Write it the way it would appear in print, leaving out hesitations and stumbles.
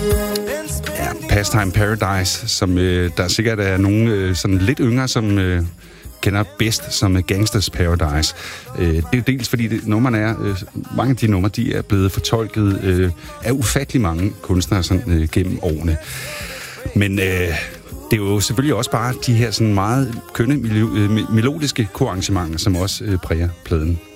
Ja, Pastime Paradise, som der sikkert er nogen sådan lidt yngre, som kender bedst som Gangsters Paradise. Det er jo dels fordi nummerne mange af de numre, de er blevet fortolket af ufattelig mange kunstnere sådan, gennem årene. Men det er jo selvfølgelig også bare de her sådan meget kønne melodiske koarrangementer, som også præger pladen.